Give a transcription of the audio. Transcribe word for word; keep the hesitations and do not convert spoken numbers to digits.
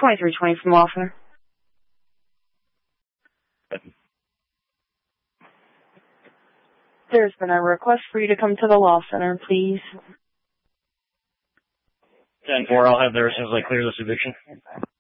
twenty-three twenty from Law Center. There's been a request for you to come to the Law Center, please. ten four, I'll have there as soon as I clear this eviction.